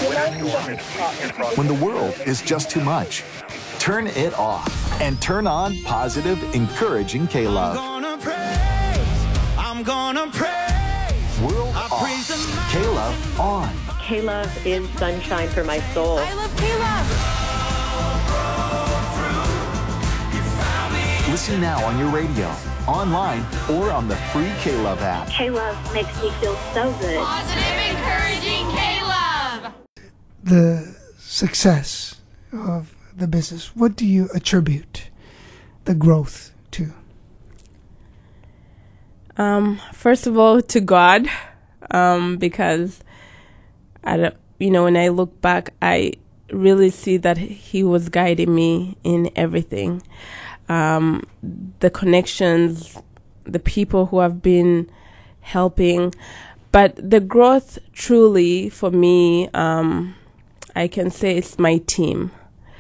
When the world is just too much, turn it off and turn on positive, encouraging K-Love. I'm gonna praise. World off, K-Love on. K-Love is sunshine for my soul. I love K-Love. Listen now on your radio, online, or on the free K-Love app. K-Love makes me feel so good. Positive, encouraging K-Love. The success of the business, what do you attribute the growth to? First of all, to God, because when I look back, I really see that He was guiding me in everything. The connections, the people who have been helping, but the growth truly for me, I can say it's my team.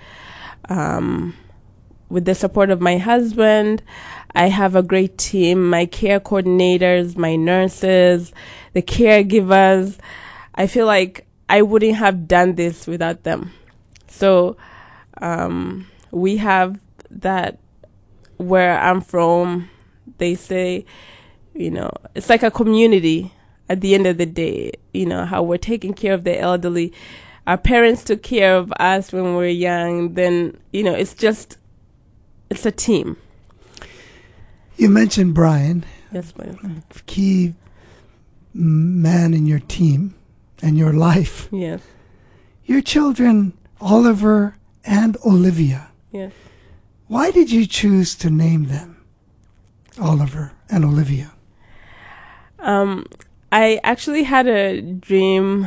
With the support of my husband, I have a great team, my care coordinators, my nurses, the caregivers. I feel like I wouldn't have done this without them. So we have that. Where I'm from, they say, it's like a community at the end of the day, how we're taking care of the elderly. Our parents took care of us when we were young. Then, it's a team. You mentioned Brian. Yes, please. Key man in your team and your life. Yes. Your children, Oliver and Olivia. Yes. Why did you choose to name them Oliver and Olivia? I actually had a dream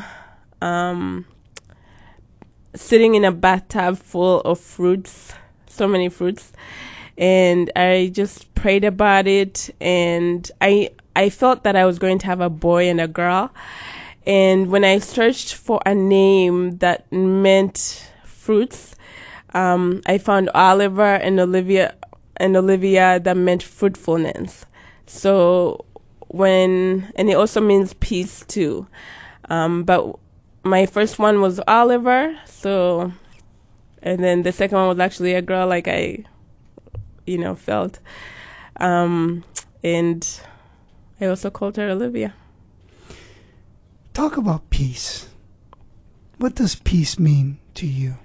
sitting in a bathtub full of fruits, so many fruits, and I just prayed about it, and I felt that I was going to have a boy and a girl. And when I searched for a name that meant fruits, I found Oliver and Olivia that meant fruitfulness. So and it also means peace too. But my first one was Oliver. And then the second one was actually a girl, like I, felt. And I also called her Olivia. Talk about peace. What does peace mean to you?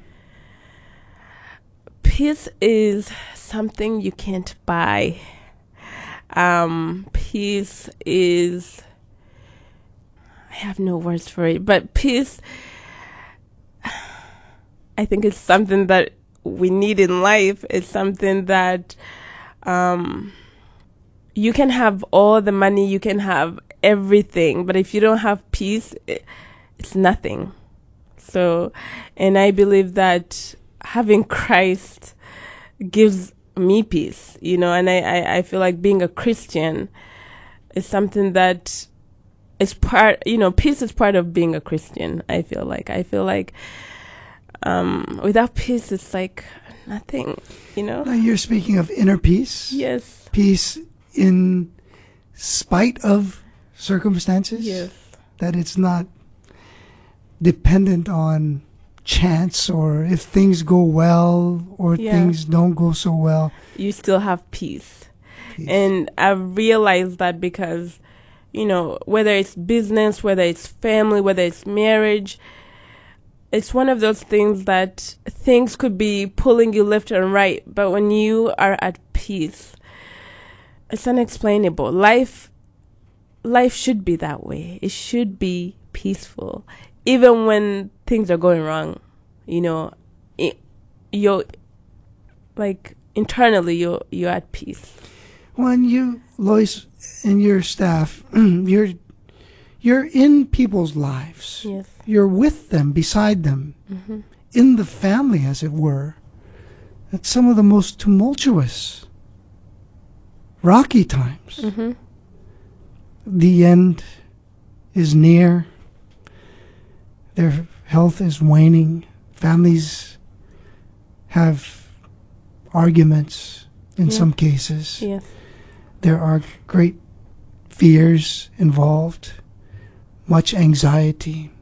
Peace is something you can't buy. Peace is, I have no words for it, but peace, I think it's something that we need in life. It's something that you can have all the money, you can have everything, but if you don't have peace, it's nothing. So, and I believe that having Christ gives me peace, and I feel like being a Christian is something that is peace is part of being a Christian. I feel like without peace, it's like nothing, Now you're speaking of inner peace? Yes. Peace in spite of circumstances? Yes. That it's not dependent on chance, or if things go well or things don't go so well, you still have peace. And I've realized that because whether it's business, whether it's family, whether it's marriage, it's one of those things that things could be pulling you left and right, but when you are at peace, it's unexplainable. Life should be that way. It should be peaceful. Even when things are going wrong, you're like internally you're at peace. When you, Lois, and your staff, you're in people's lives. Yes. You're with them, beside them, in the family, as it were, at some of the most tumultuous, rocky times. The end is near. Their health is waning. Families have arguments in some cases. Yes. There are great fears involved, much anxiety.